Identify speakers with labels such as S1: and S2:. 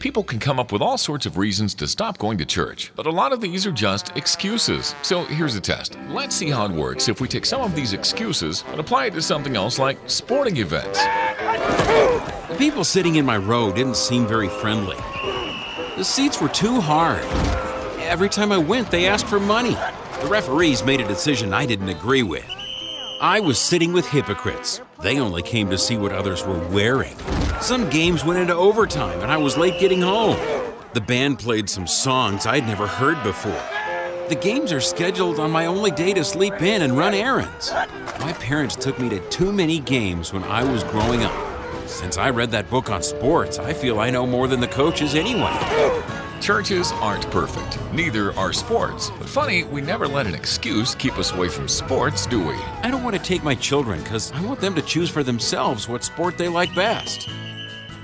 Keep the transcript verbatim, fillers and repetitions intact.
S1: People can come up with all sorts of reasons to stop going to church, but a lot of these are just excuses. So here's a test. Let's see how it works if we take some of these excuses and apply it to something else like sporting events.
S2: The people sitting in my row didn't seem very friendly. The seats were too hard. Every time I went, they asked for money. The referees made a decision I didn't agree with. I was sitting with hypocrites. They only came to see what others were wearing. Some games went into overtime and I was late getting home. The band played some songs I'd never heard before. The games are scheduled on my only day to sleep in and run errands. My parents took me to too many games when I was growing up. Since I read that book on sports, I feel I know more than the coaches anyway.
S1: Churches aren't perfect. Neither are sports. But funny, we never let an excuse keep us away from sports, do we?
S2: I don't want to take my children because I want them to choose for themselves what sport they like best.